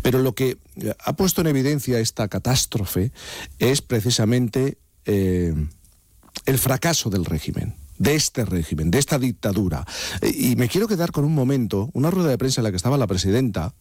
Pero lo que ha puesto en evidencia esta catástrofe es precisamente el fracaso del régimen, de esta dictadura. Y me quiero quedar con un momento, una rueda de prensa en la que estaba la presidenta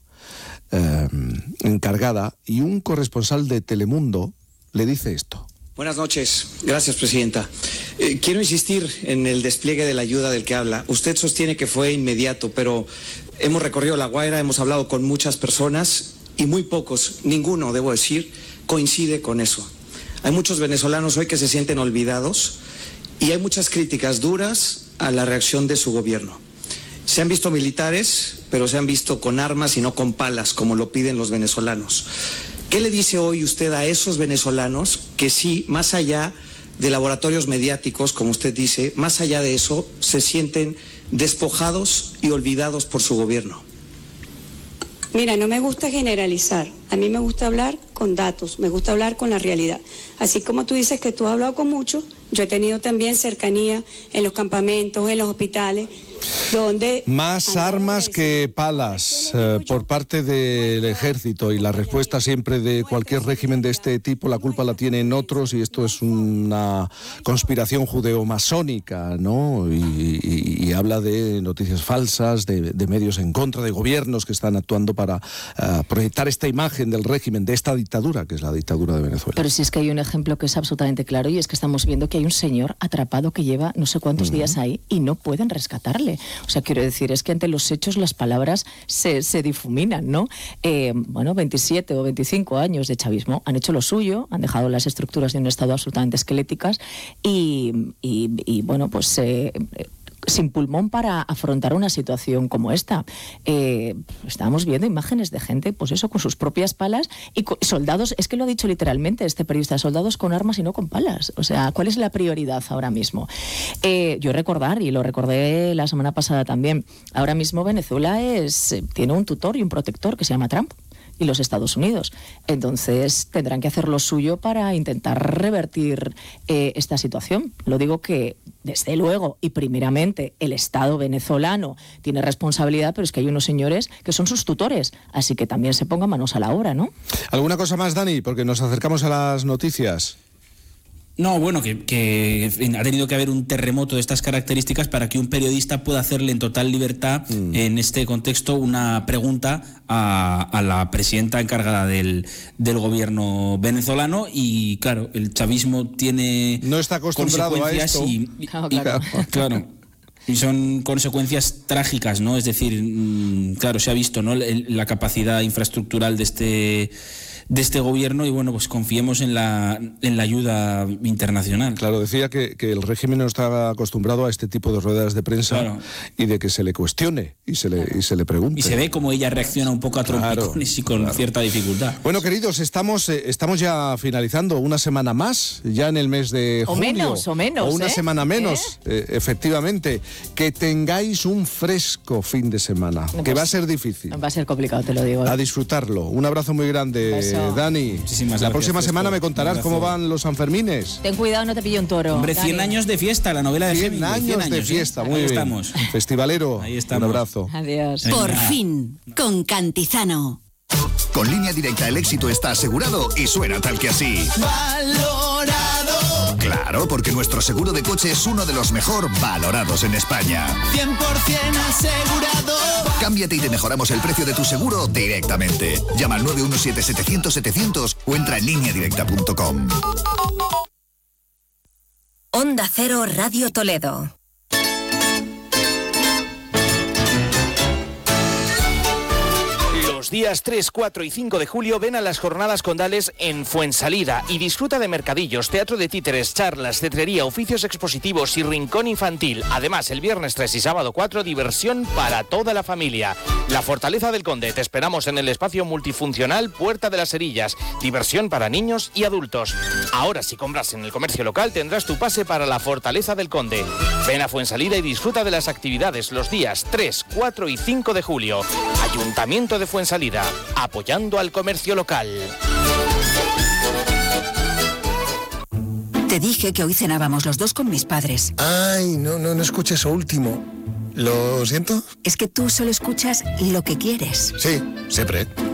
encargada, y un corresponsal de Telemundo le dice esto. Buenas noches. Gracias, presidenta. Quiero insistir en el despliegue de la ayuda del que habla. Usted sostiene que fue inmediato, pero hemos recorrido La Guaira, hemos hablado con muchas personas y muy pocos, ninguno, debo decir, coincide con eso. Hay muchos venezolanos hoy que se sienten olvidados y hay muchas críticas duras a la reacción de su gobierno. Se han visto militares, pero se han visto con armas y no con palas, como lo piden los venezolanos. ¿Qué le dice hoy usted a esos venezolanos que sí, más allá de laboratorios mediáticos, como usted dice, más allá de eso, se sienten despojados y olvidados por su gobierno? Mira, no me gusta generalizar. A mí me gusta hablar con datos, me gusta hablar con la realidad. Así como tú dices que tú has hablado con muchos, yo he tenido también cercanía en los campamentos, en los hospitales, donde... Más armas que palas por parte del ejército, y la respuesta siempre de cualquier régimen de este tipo, la culpa la tienen otros, y esto es una conspiración judeo-masónica, ¿no? Y habla de noticias falsas, de medios en contra, de gobiernos que están actuando para proyectar esta imagen del régimen, de esta dictadura, que es la dictadura de Venezuela. Pero si es que hay un ejemplo que es absolutamente claro, y es que estamos viendo que hay un señor atrapado que lleva no sé cuántos días ahí y no pueden rescatarle. O sea, quiero decir, es que ante los hechos las palabras se difuminan, ¿no? 27 o 25 años de chavismo han hecho lo suyo, han dejado las estructuras de un Estado absolutamente esqueléticas y bueno, pues... sin pulmón para afrontar una situación como esta. Estábamos viendo imágenes de gente, pues eso, con sus propias palas y soldados, es que lo ha dicho literalmente este periodista, soldados con armas y no con palas. O sea, ¿cuál es la prioridad ahora mismo? Yo recordar, y lo recordé la semana pasada también, ahora mismo Venezuela tiene un tutor y un protector que se llama Trump y los Estados Unidos. Entonces tendrán que hacer lo suyo para intentar revertir esta situación. Lo digo que, desde luego, y primeramente, el Estado venezolano tiene responsabilidad, pero es que hay unos señores que son sus tutores, así que también se pongan manos a la obra, ¿no? ¿Alguna cosa más, Dani? Porque nos acercamos a las noticias. No, bueno, que ha tenido que haber un terremoto de estas características para que un periodista pueda hacerle en total libertad, en este contexto, una pregunta a la presidenta encargada del gobierno venezolano. Y claro, el chavismo no está acostumbrado a esto. Claro. Y son consecuencias trágicas, ¿no? Es decir, claro, se ha visto, ¿no?, la capacidad infraestructural de este gobierno, y bueno, pues confiemos en la ayuda internacional. Claro, decía que el régimen no está acostumbrado a este tipo de ruedas de prensa, claro, y de que se le cuestione y se le pregunte. Y se ve como ella reacciona un poco a trompicones y con cierta dificultad. Bueno, queridos, estamos ya finalizando una semana más, ya en el mes de julio. O menos. O una semana menos, efectivamente. Que tengáis un fresco fin de semana, que va a ser difícil. Va a ser complicado, te lo digo. A disfrutarlo. Un abrazo muy grande. Dani, la próxima semana me contarás cómo van los Sanfermines. Ten cuidado, no te pille un toro. Hombre, 100 años de fiesta, la novela de 100 años de fiesta, muy bien. Estamos. Festivalero, ahí estamos. Un abrazo. Adiós. Por fin, con Cantizano. Con Línea Directa el éxito está asegurado y suena tal que así. Valorado. Claro, porque nuestro seguro de coche es uno de los mejor valorados en España. 100% asegurado. Cámbiate y te mejoramos el precio de tu seguro directamente. Llama al 917-700-700 o entra en lineadirecta.com. Onda Cero Radio Toledo. Los días 3, 4 y 5 de julio ven a las Jornadas Condales en Fuensalida y disfruta de mercadillos, teatro de títeres, charlas, cetrería, oficios expositivos y rincón infantil. Además, el viernes 3 y sábado 4, diversión para toda la familia. La Fortaleza del Conde, te esperamos en el espacio multifuncional Puerta de las Herillas. Diversión para niños y adultos. Ahora, si compras en el comercio local, tendrás tu pase para la Fortaleza del Conde. Ven a Fuensalida y disfruta de las actividades los días 3, 4 y 5 de julio. Ayuntamiento de Fuensalida, apoyando al comercio local. Te dije que hoy cenábamos los dos con mis padres. Ay, no escuché eso último. ¿Lo siento? Es que tú solo escuchas lo que quieres. Sí, siempre.